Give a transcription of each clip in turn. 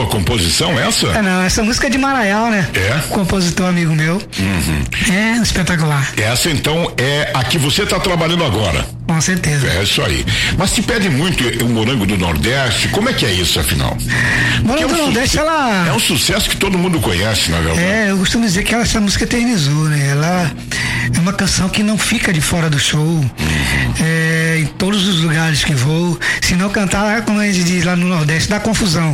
composição essa? Não, essa música é de Maraial, né? É? Compositor amigo meu. É espetacular. Essa então é a que você está trabalhando agora. Com certeza. É isso aí. Mas te pede muito o Morango do Nordeste, como é que é isso, afinal? Morango do Nordeste, ela... É um sucesso que todo mundo conhece, na verdade. Eu costumo dizer que essa música eternizou, né? Ela é uma canção que não fica de fora do show. Em todos os lugares que vou. Se não cantar, como a gente diz lá no Nordeste, dá confusão.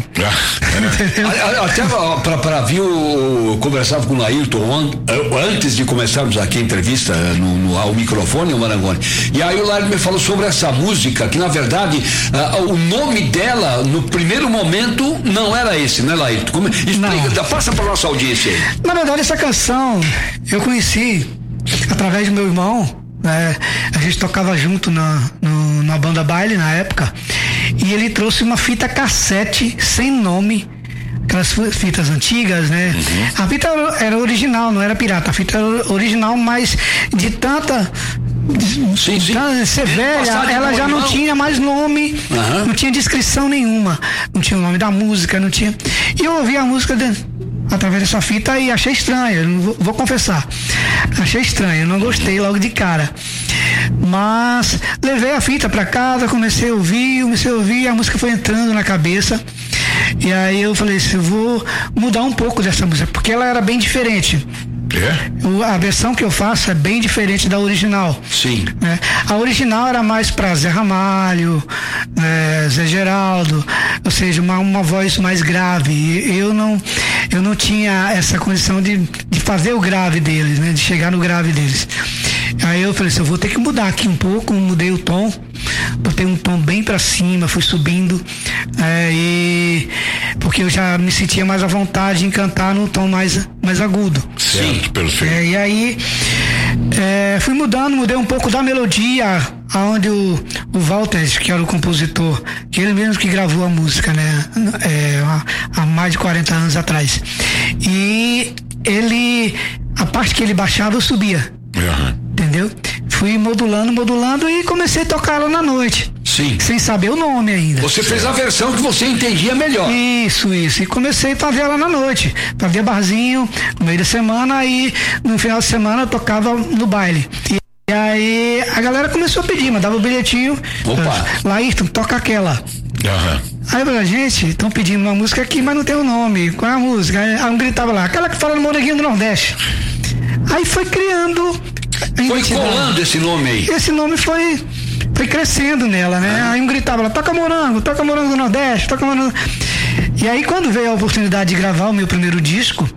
Até para vir, eu conversava com o Laírton antes de começarmos aqui a entrevista ao microfone, o Marangoni. E aí o Laírton me falou sobre essa música, que na verdade o nome dela, no primeiro momento, não era esse, né, Laírton? Explica, passa para nossa audiência aí. Na verdade, essa canção eu conheci através do meu irmão. A gente tocava junto na banda baile na época, e ele trouxe uma fita cassete sem nome, aquelas fitas antigas, né? A fita era original, não era pirata, a fita era original, mas de tanta ser velha, ela já não tinha mais nome, não tinha descrição nenhuma, não tinha o nome da música, não tinha. E eu ouvi a música através dessa fita e achei estranho, vou confessar, achei estranho, não gostei logo de cara, mas levei a fita pra casa, comecei a ouvir, a música foi entrando na cabeça, e aí eu falei assim, eu vou mudar um pouco dessa música, porque ela era bem diferente. A versão que eu faço é bem diferente da original. Sim. A original era mais pra Zé Ramalho, Zé Geraldo, ou seja, uma voz mais grave. Eu não tinha essa condição de fazer o grave deles, né? De chegar no grave deles. Aí eu falei assim, eu vou ter que mudar aqui um pouco, mudei o tom, botei um tom bem pra cima, fui subindo, porque eu já me sentia mais à vontade em cantar no tom mais agudo. Certo, perfeito. E aí fui mudei um pouco da melodia, aonde o Walter, que era o compositor, que ele mesmo que gravou a música, né? Há mais de 40 anos atrás. E a parte que ele baixava, eu subia. Entendeu? Fui modulando e comecei a tocar ela na noite. Sim. Sem saber o nome ainda. Você fez a versão que você entendia melhor. Isso. E comecei a fazer ela na noite. Fazia barzinho no meio da semana, aí no final de semana eu tocava no baile. E aí a galera começou a pedir, mandava o bilhetinho. Opa! Laírton, toca aquela. Aí eu falei, gente, estão pedindo uma música aqui, mas não tem o nome. Qual é a música? Aí um gritava lá, aquela que fala no Moranguinho do Nordeste. Aí foi criando. Foi colando esse nome aí. Esse nome foi crescendo nela, né? Aí um gritava lá, toca Morango do Nordeste, toca Morango. E aí quando veio a oportunidade de gravar o meu primeiro disco,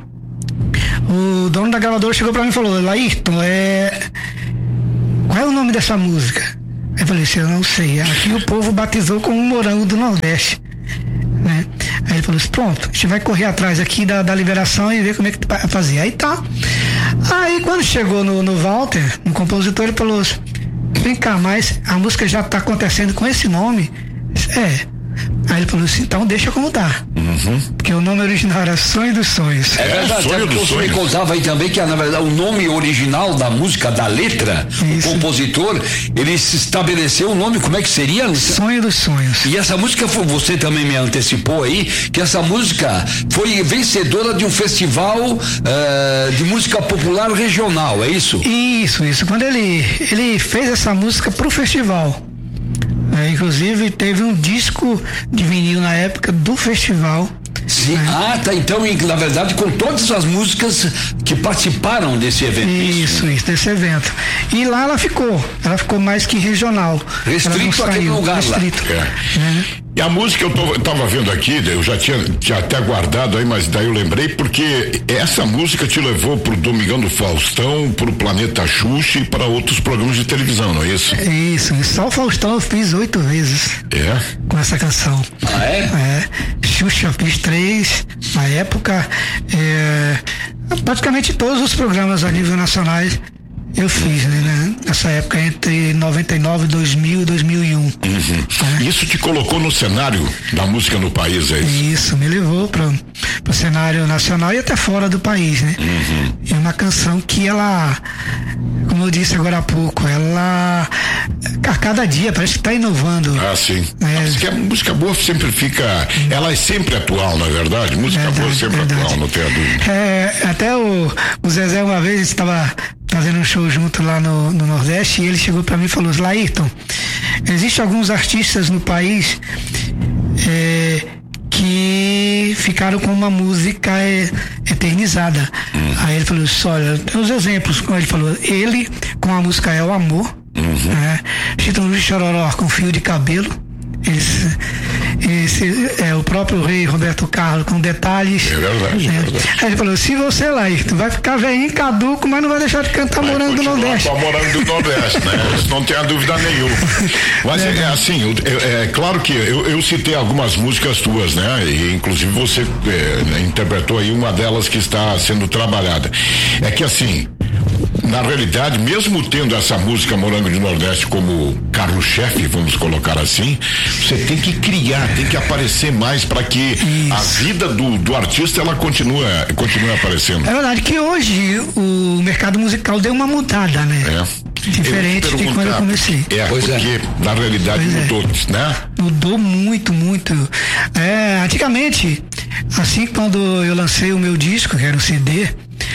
o dono da gravadora chegou pra mim e falou, Laírton, qual é o nome dessa música? Aí eu falei assim, eu não sei, aqui o povo batizou como Morango do Nordeste, né? Aí ele falou assim, pronto, a gente vai correr atrás aqui da liberação e ver como é que vai fazer. Aí tá. Aí quando chegou no Walter, no compositor, ele falou assim, vem cá, mas a música já tá acontecendo com esse nome? Aí ele falou assim, então deixa como tá. Porque o nome original era Sonho dos Sonhos. É verdade, você me contava aí também que na verdade o nome original da música, da letra, o compositor, ele se estabeleceu o nome, como é que seria? Sonho dos Sonhos. E essa música, você também me antecipou aí, que essa música foi vencedora de um festival de música popular regional, é isso? Isso. Quando ele fez essa música pro festival. Inclusive teve um disco de vinil na época do festival. Sim. Tá, então na verdade com todas as músicas que participaram desse evento. Isso, desse evento. E lá ela ficou mais que regional. Restrito àquele lugar restrito. Lá. E a música eu tava vendo aqui, eu já tinha até guardado aí, mas daí eu lembrei porque essa música te levou pro Domingão do Faustão, pro Planeta Xuxa e para outros programas de televisão, não é isso? Isso, só o Faustão eu fiz 8 vezes. Com essa canção. Xuxa eu fiz 3, na época, praticamente todos os programas a nível nacionais eu fiz, né? Nessa época, entre 99, 2000 e 2001. Isso te colocou no cenário da música no país, é isso? Isso, me levou pro cenário nacional e até fora do país, né? É uma canção que ela, como como eu disse agora há pouco, ela a cada dia parece que está inovando. Ah, sim. A música boa sempre fica, ela é sempre atual, na verdade. Música boa é sempre atual, não tem a dúvida. Até o Zezé uma vez estava fazendo um show junto lá no Nordeste, e ele chegou para mim e falou: Laírton, existem alguns artistas no país que ficaram com uma música eternizada. Aí ele falou: olha, tem os exemplos. Ele falou, ele com a música É o Amor, Chitão de Chororó com Fio de Cabelo, esse é o próprio rei Roberto Carlos com Detalhes. É verdade. Aí ele falou: se você, Laírton, vai ficar velhinho, caduco, mas não vai deixar de cantar Morango do Nordeste. Morango do Nordeste, né? Isso não tem a dúvida nenhuma. Mas é assim, é claro que eu citei algumas músicas tuas, né? E inclusive você interpretou aí uma delas que está sendo trabalhada. É que assim, na realidade, mesmo tendo essa música Morango do Nordeste como carro-chefe, vamos colocar assim, você tem que criar, tem que aparecer mais para que a vida do artista ela continue aparecendo. É verdade que hoje o mercado musical deu uma mudada, né? Diferente de quando eu comecei. Porque na realidade mudou, né? Mudou muito. Antigamente, assim, quando eu lancei o meu disco, que era o CD,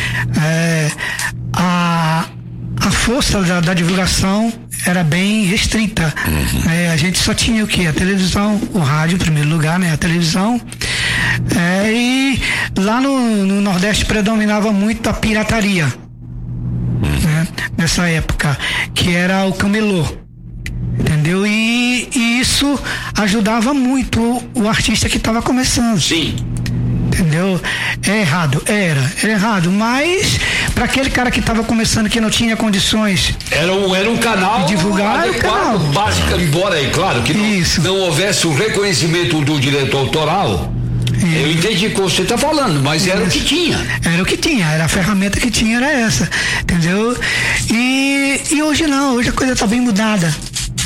a força da divulgação era bem restrita. A gente só tinha o quê? A televisão, o rádio em primeiro lugar, né? A televisão. E lá no Nordeste predominava muito a pirataria, né? Nessa época, que era o camelô. Entendeu? E isso ajudava muito o artista que estava começando. Sim. Entendeu? Era errado, mas para aquele cara que estava começando, que não tinha condições, era um canal de divulgar, o canal básico, embora é claro que não houvesse o reconhecimento do direito autoral. Eu entendi o que você está falando, mas era o que tinha. Era o que tinha, era a ferramenta que tinha, era essa, entendeu? E hoje não, hoje a coisa está bem mudada.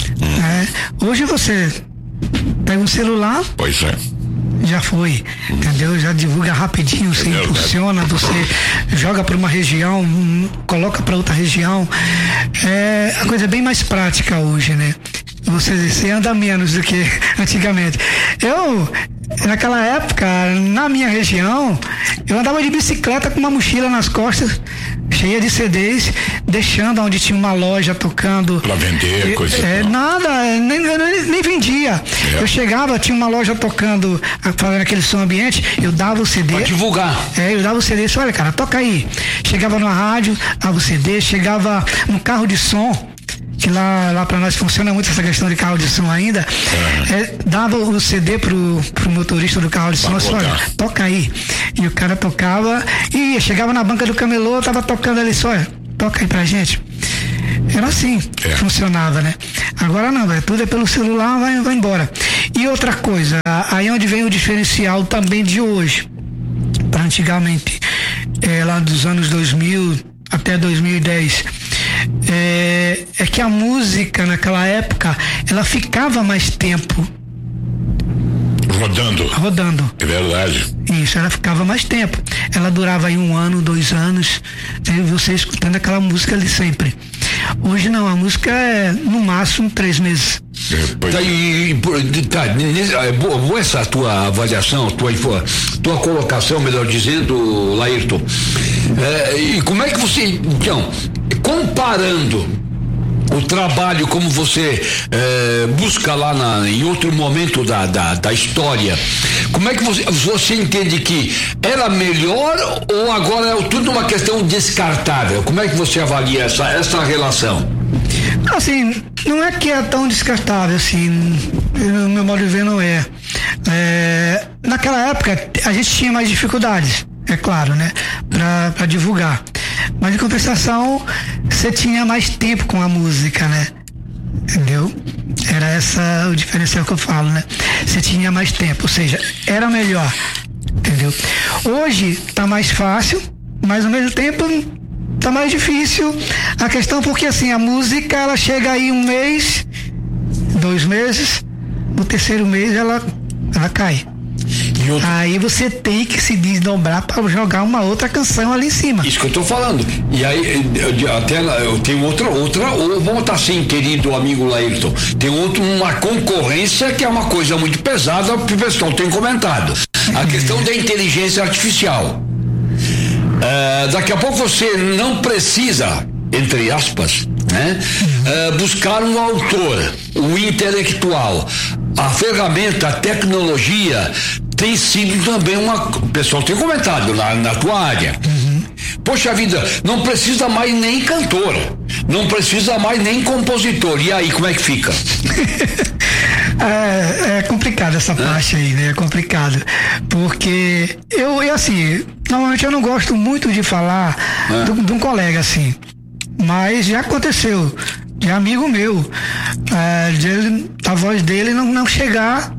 Hoje você pega um celular, pois é, já foi, entendeu? Já divulga rapidinho, você impulsiona, você joga para uma região, coloca para outra região. A coisa é bem mais prática hoje, né? Você anda menos do que antigamente. Naquela época, na minha região, eu andava de bicicleta com uma mochila nas costas, cheia de CDs, deixando onde tinha uma loja tocando. Pra vender, coisa nada, nem vendia. Eu chegava, tinha uma loja tocando, fazendo aquele som ambiente, eu dava o CD. Pra divulgar. Eu dava o CD, disse, olha, cara, toca aí. Chegava na rádio, dava o CD, chegava no carro de som, que lá para nós funciona muito essa questão de carro de som ainda, dava o CD pro motorista do carro de som, assim, olha, toca aí. E o cara tocava, e chegava na banca do camelô, tava tocando ali, só, toca aí pra gente. Era assim, funcionava, né? Agora não, tudo é pelo celular, vai embora. E outra coisa, aí onde vem o diferencial também de hoje, para antigamente, lá dos anos 2000 até 2010, é que a música naquela época ela ficava mais tempo rodando. É verdade. Isso, ela ficava mais tempo. Ela durava aí 1 ano, 2 anos, você escutando aquela música ali sempre. Hoje não, a música é no máximo 3 meses. Boa essa tua avaliação, tua colocação, melhor dizendo, Laírton. E como é que você, então, comparando o trabalho como você busca lá em outro momento da história, como é que você entende que era melhor ou agora é tudo uma questão descartável? Como é que você avalia essa relação? Assim, não é que é tão descartável assim, no meu modo de ver não é. Naquela época a gente tinha mais dificuldades, é claro, né, pra divulgar. Mas em compensação, você tinha mais tempo com a música, né? Entendeu? Era essa o diferencial que eu falo, né? Você tinha mais tempo, ou seja, era melhor, entendeu? Hoje tá mais fácil, mas ao mesmo tempo tá mais difícil a questão, porque assim, a música ela chega aí 1 mês, 2 meses, no 3º mês ela cai. Aí você tem que se desdobrar para jogar uma outra canção ali em cima. Isso que eu tô falando. E aí, até eu tenho outra, ou vamos estar assim, querido amigo Laírton, tem uma concorrência que é uma coisa muito pesada, que o pessoal tem comentado. A questão da inteligência artificial. Daqui a pouco você não precisa, entre aspas, né? Buscar um autor, um intelectual. A ferramenta, a tecnologia tem sido também o pessoal tem comentado na tua área. Poxa vida, não precisa mais nem cantor, não precisa mais nem compositor. E aí, como é que fica? É complicado essa parte aí, né? É complicado. Porque assim, normalmente eu não gosto muito de falar de um colega assim. Mas já aconteceu, de amigo meu, a voz dele não chegar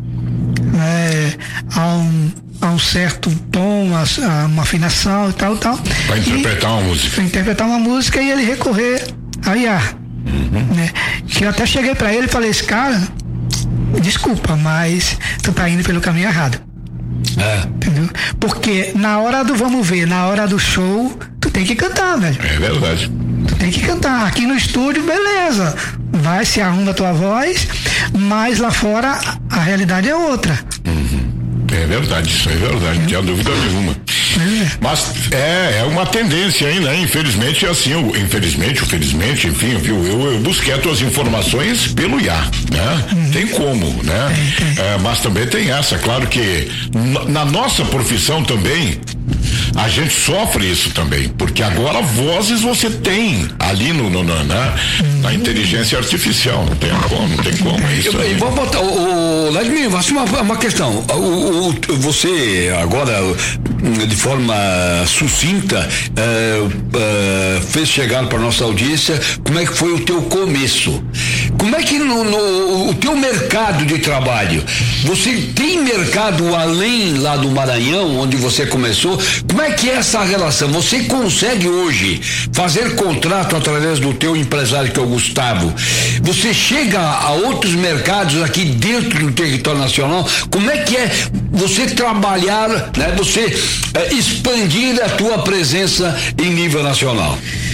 a um certo tom, a uma afinação e tal. Para interpretar uma música. Para interpretar uma música e ele recorrer a IA. Né? Que eu até cheguei para ele e falei, esse cara, desculpa, mas tu tá indo pelo caminho errado. Entendeu? Porque na hora do vamos ver, na hora do show, tu tem que cantar, velho. É verdade. Tu tem que cantar. Aqui no estúdio, beleza. Vai, se arruma a tua voz, mas lá fora a realidade é outra. É verdade, isso é verdade, não tinha dúvida nenhuma. Mas é uma tendência aí, né? Infelizmente é assim, infelizmente, enfim, viu? Eu busquei as tuas informações pelo IA, né? Tem como, né? Mas também tem essa, claro que na nossa profissão também a gente sofre isso também, porque agora vozes você tem ali na inteligência artificial, não tem como, é isso aí. Vamos botar, Vladimir, uma questão, você agora, de forma sucinta, fez chegar para nossa audiência como é que foi o teu começo, como é que o teu mercado de trabalho, você tem mercado além lá do Maranhão, onde você começou, como é que é essa relação? Você consegue hoje fazer contrato através do teu empresário, que é o Gustavo? Você chega a outros mercados aqui dentro do território nacional? Como é que é você trabalhar, né? Você expandir a tua presença em nível nacional?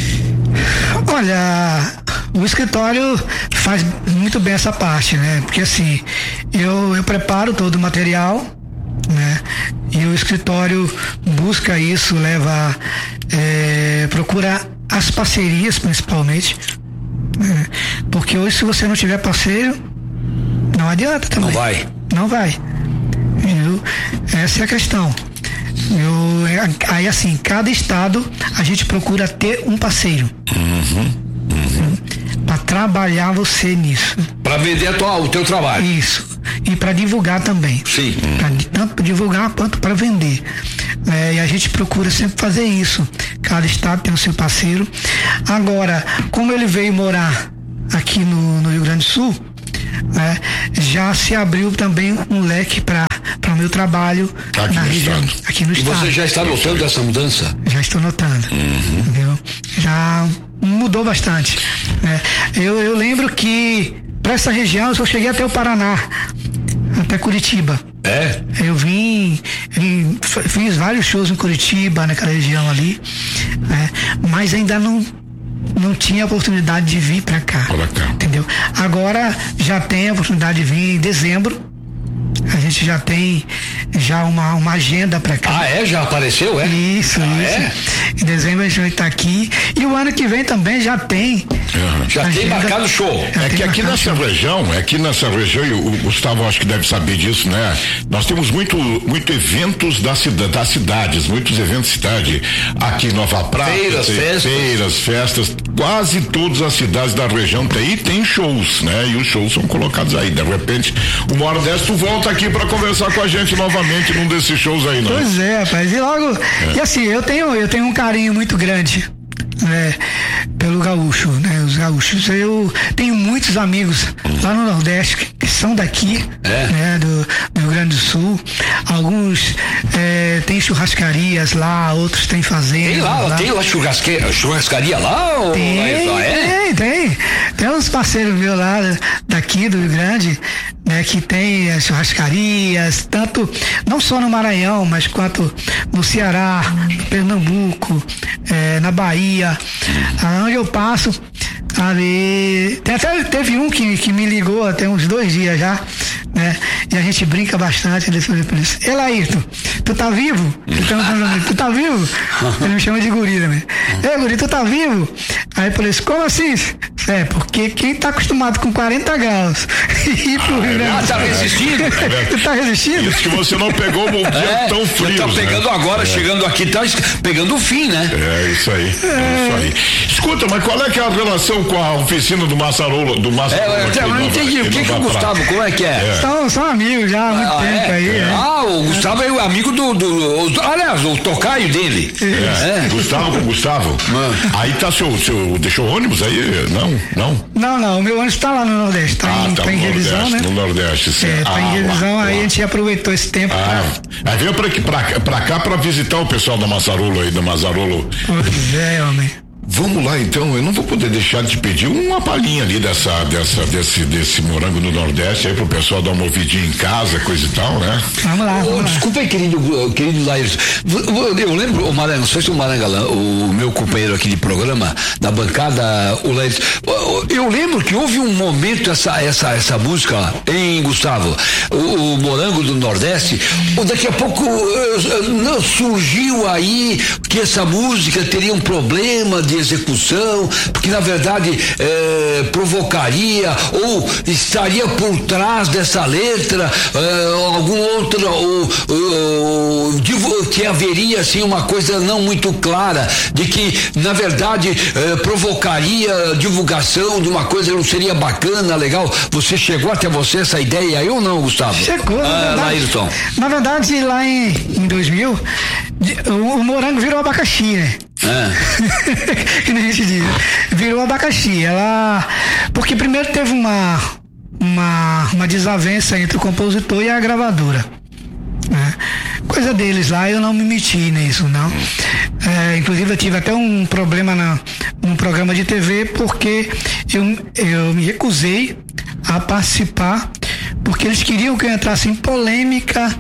Olha, o escritório faz muito bem essa parte, né? Porque assim, eu preparo todo o material, né? E o escritório busca isso, procura as parcerias principalmente, né? Porque hoje, se você não tiver parceiro, não adianta também. Não vai. Entendeu? Essa é a questão. Aí assim, cada estado a gente procura ter um parceiro. Para trabalhar você nisso. Para vender o teu trabalho. Isso. E para divulgar também. Sim. Tanto para divulgar quanto para vender. E a gente procura sempre fazer isso. Cada estado tem o seu parceiro. Agora, como ele veio morar aqui no Rio Grande do Sul, já se abriu também um leque para o meu trabalho aqui na região, aqui no estado. E você já está notando essa mudança? Já estou notando. Entendeu? Já mudou bastante. Eu lembro que para essa região eu cheguei até o Paraná, até Curitiba. Eu fiz vários shows em Curitiba, naquela região ali, mas ainda não tinha oportunidade de vir para cá. Entendeu? Agora já tem a oportunidade de vir em dezembro. A gente já tem uma agenda para cá. Já apareceu, Isso. Em dezembro a gente vai estar aqui. E o ano que vem também já tem. Já tem marcado show. Aqui nessa região, e o Gustavo acho que deve saber disso, né? Nós temos muito eventos das cidades, muitos eventos de cidade. Aqui em Nova Prata, feiras, festas, quase todas as cidades da região tem shows, né? E os shows são colocados aí. De repente, uma hora dessa tu volta aqui para conversar com a gente novamente num desses shows aí, não? Pois é, rapaz. E logo, e assim, eu tenho um carinho muito grande, né, pelo gaúcho, né? Os gaúchos. Eu tenho muitos amigos lá no Nordeste que são daqui, né, do Rio Grande do Sul. Alguns têm churrascarias lá, outros têm fazendas. Tem lá churrascaria lá? Tem uns parceiros meus lá daqui do Rio Grande, né, que tem churrascarias, tanto não só no Maranhão, mas quanto no Ceará, no Pernambuco, na Bahia, aonde eu passo. Ali, teve um que me ligou até uns 2 dias já, né? E a gente brinca bastante. Ele falou por isso: Ei, Laírton, tu tá vivo? Tu tá vivo? Ele me chama de guri também. Ei, guri, tu tá vivo? Aí eu falei assim: como assim? Porque quem tá acostumado com 40 graus e pro Rio Grande do Sul. Tá resistindo? Tu tá resistindo? Isso que você não pegou um dia tão frio. Tá pegando agora, chegando aqui, tá pegando o fim, né? Isso aí. Escuta, mas qual é que é a relação com a oficina do Massarolo? Eu não entendi. O que o Gustavo, como é que é? São amigos já há muito tempo aí. O Gustavo é o amigo aliás, o tocaio dele. Gustavo. Aí tá deixou ônibus aí? Não, o meu ônibus tá lá no Nordeste, tá em revisão, né? No Nordeste, sim. Tá em revisão, aí a gente aproveitou esse tempo. Aí veio pra cá pra visitar o pessoal da Massarolo aí, da Massarolo. Pois é, homem. Vamos lá então, eu não vou poder deixar de pedir uma palhinha ali desse morango do Nordeste aí pro pessoal dar uma ouvidinha em casa, coisa e tal, né? Vamos lá. Desculpa aí, querido Laírton. Eu lembro, não sei se o Maranga, o meu companheiro aqui de programa, da bancada, o Laírton, eu lembro que houve um momento essa música, hein, Gustavo? O morango do Nordeste, daqui a pouco surgiu aí que essa música teria um problema de execução, porque na verdade provocaria ou estaria por trás dessa letra algum outro que haveria assim uma coisa não muito clara de que na verdade provocaria divulgação de uma coisa que não seria bacana, legal. Você chegou até essa ideia aí ou não, Gustavo? Chegou, Laírton. Na verdade, lá em 2000 o morango virou abacaxi, né? Que a gente diz, virou abacaxi. Porque primeiro teve uma desavença entre o compositor e a gravadora, né? Coisa deles lá, eu não me meti nisso, não. Inclusive eu tive até um problema num programa de TV porque eu me recusei a participar porque eles queriam que eu entrasse em polêmica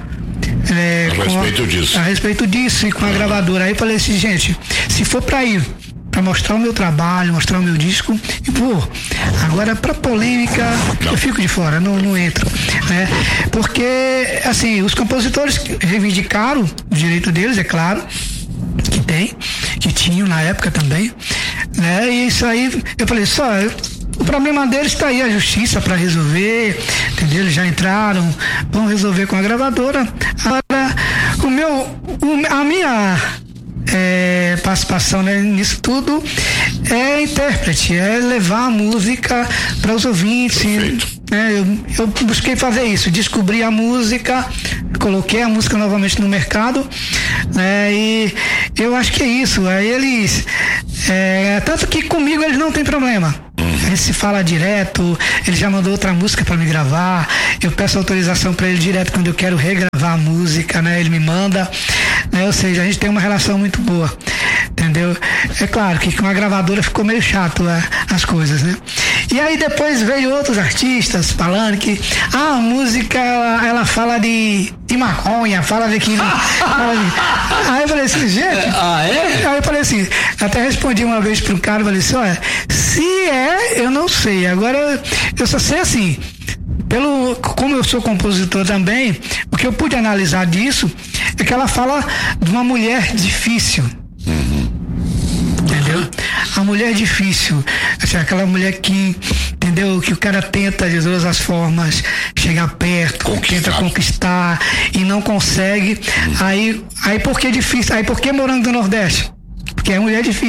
a respeito disso e com a gravadora. Aí eu falei assim: gente, se for pra ir pra mostrar o meu trabalho, mostrar o meu disco, e agora pra polêmica eu fico de fora, não entro, né? Porque assim, os compositores reivindicaram o direito deles, é claro que tinham na época também, né? E isso aí eu falei: o problema deles está aí, a justiça para resolver, entendeu? Eles já entraram, vão resolver com a gravadora. Agora, a minha participação, né, nisso tudo é intérprete, é levar a música para os ouvintes. Eu busquei fazer isso, descobri a música, coloquei a música novamente no mercado, né? E eu acho que é isso. Aí eles, tanto que comigo eles não tem problema. A gente se fala direto, ele já mandou outra música para me gravar, eu peço autorização para ele direto quando eu quero regravar a música, né? Ele me manda, né? Ou seja, a gente tem uma relação muito boa, entendeu? É claro que com a gravadora ficou meio chato as coisas, né? E aí depois veio outros artistas falando que a música ela fala de maconha, fala de que aí eu falei assim, gente, aí eu falei assim, até respondi uma vez para um cara, falei assim: olha, se eu não sei, agora eu só sei assim, como eu sou compositor também, o que eu pude analisar disso é que ela fala de uma mulher difícil. Entendeu? A mulher difícil, assim, aquela mulher que, entendeu? Que o cara tenta de todas as formas chegar perto, tenta conquistar e não consegue. Aí por que difícil? Aí por que morango do Nordeste? Porque é mulher difícil.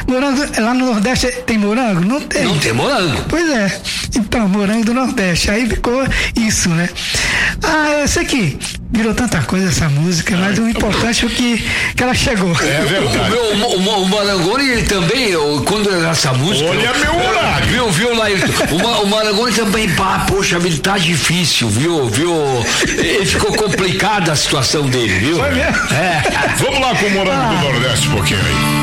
Morango, lá no Nordeste tem morango? Não tem. Não tem morango. Pois é. Então, morango do Nordeste. Aí ficou isso, né? Eu sei que virou tanta coisa essa música, mas o importante é que ela chegou. É verdade. O Marangoni, ele também, quando essa música. Olha meu horário. Viu lá, o Marangoni também, poxa vida, tá difícil, viu? Ele ficou complicada a situação dele, viu? Foi mesmo? É. Vamos lá com o Morango do Nordeste um pouquinho aí.